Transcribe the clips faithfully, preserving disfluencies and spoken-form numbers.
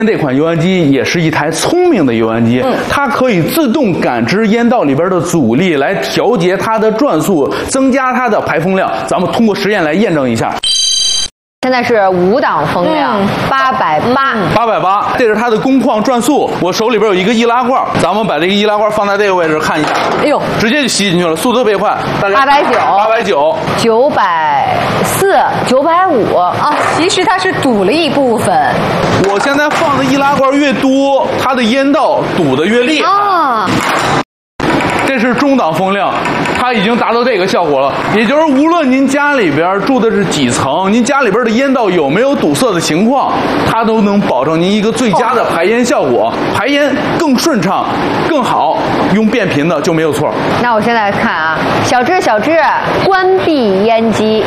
这款油烟机也是一台聪明的油烟机，嗯、它可以自动感知烟道里边的阻力，来调节它的转速，增加它的排风量。咱们通过实验来验证一下。 现在是五档风量，八百八， 八百八，这是它的工况转速。我手里边有一个易拉罐，咱们把这个易拉罐放在这个位置看一下。哎呦，直接就吸进去了，速度特别快。 八百九， 八百九， 九百四，九百五啊！其实它是堵了一部分。 我现在放的易拉罐越多，它的烟道堵得越厉害。啊，这是中档风量。它已经达到这个效果了，也就是无论您家里边住的是几层，您家里边的烟道有没有堵塞的情况，它都能保证您一个最佳的排烟效果，排烟更顺畅、更好。用变频的就没有错。 那我现在看啊，小智小智，关闭烟机。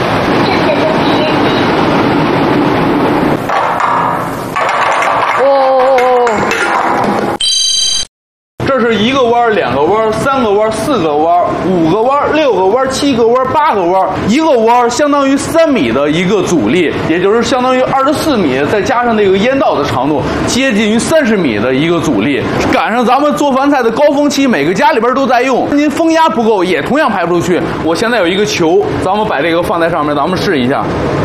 这是一个弯、两个弯、三个弯、四个弯、五个弯、六个弯、七个弯、八个弯。一个弯相当于三米的一个阻力，也就是相当于二十四米，再加上那个烟道的长度，接近于三十米的一个阻力。赶上咱们做饭菜的高峰期，每个家里边都在用。您风压不够，也同样排不出去。我现在有一个球，咱们把这个放在上面，咱们试一下。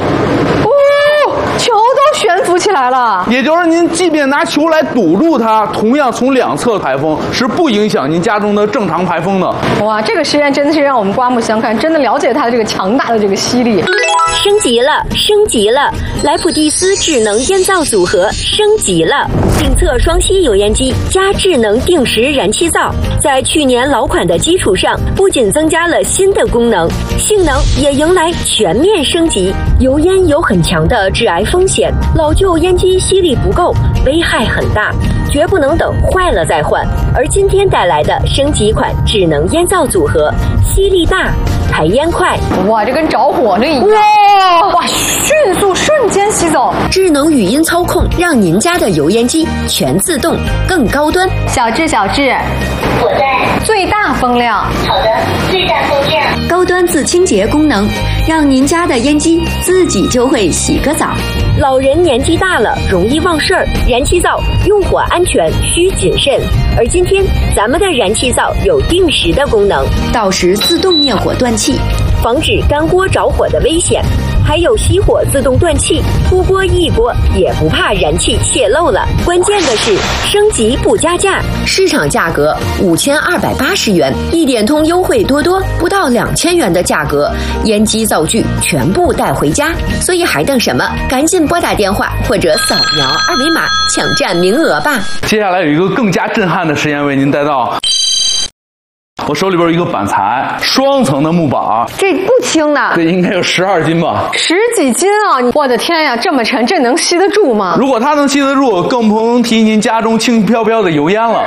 球都悬浮起来了， 也就是您即便拿球来堵住它，同样从两侧排风是不影响您家中的正常排风的。 哇，这个实验真的是让我们刮目相看，真的了解它的这个强大的这个吸力。 升级了，升级了！莱普蒂斯智能烟灶组合升级了，定测双吸油烟机加智能定时燃气灶，在去年老款的基础上，不仅增加了新的功能，性能也迎来全面升级。油烟有很强的致癌风险，老旧烟机吸力不够，危害很大，绝不能等坏了再换。而今天带来的升级款智能烟灶组合，吸力大，排烟快， 哇，这跟着火了一样！哇哇，迅速瞬间吸走。 智能语音操控，让您家的油烟机全自动，更高端。 小智小智， 我在最大风量。 好的，最大风量。 高端自清洁功能，让您家的烟机自己就会洗个澡。老人年纪大了，容易忘事儿，燃气灶用火安全需谨慎。而今天咱们的燃气灶有定时的功能，到时自动灭火断气，防止干锅着火的危险。还有熄火自动断气，出锅一锅也不怕燃气泄漏了。关键的是升级不加价，市场价格五千二百八十元，一点通优惠多多，不到两千元的价格，烟机灶具全部带回家。所以还等什么？赶紧拨打电话或者扫描二维码抢占名额吧。 接下来有一个更加震撼的实验为您带到。我手里边有一个板材，双层的木板， 这不轻呢， 这应该有十二斤吧， 十几斤啊！我的天呀，这么沉，这能吸得住吗？ 如果它能吸得住，更不能提您家中轻飘飘的油烟了，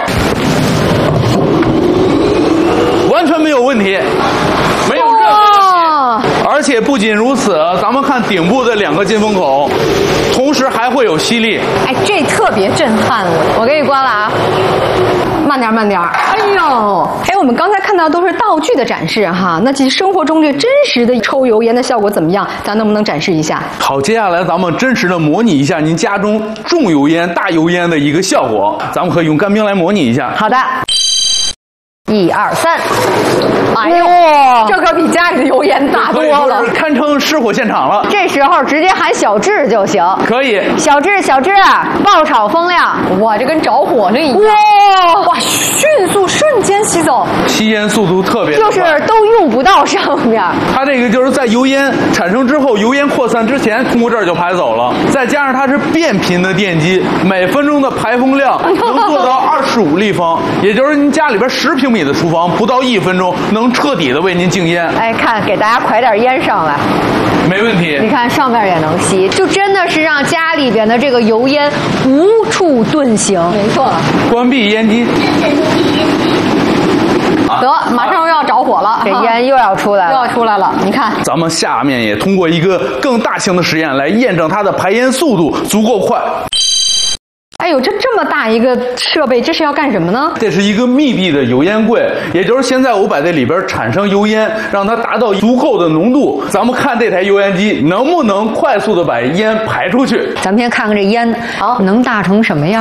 完全没有问题，没有任何问题。而且不仅如此，咱们看顶部的两个进风口，同时还会有吸力。 哎，这特别震撼我！ 我给你关了啊。 慢点，慢点！哎呦，哎，我们刚才看到都是道具的展示哈，那其实生活中这真实的抽油烟的效果怎么样？咱能不能展示一下？ 好，接下来咱们真实的模拟一下您家中重油烟、大油烟的一个效果，咱们可以用干冰来模拟一下。 好的，一二三， 哎呦，这可比家里的油烟大多了， 堪称失火现场了。 这时候直接喊小智就行。 可以， 小智小智，爆炒风量， 哇，这跟着火了一样。哇哇，迅速瞬间吸走， 吸烟速度特别快， 就是都用不到上面。 它这个就是在油烟产生之后，油烟扩散之前，通过这儿就排走了。再加上它是变频的电机，每分钟的排风量能做到二十五立方，也就是您家里边十平米的厨房，不到一分钟能彻底的为您净烟。 哎，看，给大家㧟点烟上来， 没问题。 你看上面也能吸，就真的是让家里边的这个油烟无处遁形。 没错， 关闭烟机。 得，马上又要着火了， 这烟又要出来了， 又要出来了。你看， 咱们下面也通过一个更大型的实验来验证它的排烟速度足够快。 哎有这这么大一个设备，这是要干什么呢？ 这是一个密闭的油烟柜，也就是现在我把这里边产生油烟，让它达到足够的浓度。咱们看这台油烟机能不能快速的把烟排出去。 咱们先看看这烟，好，能大成什么样？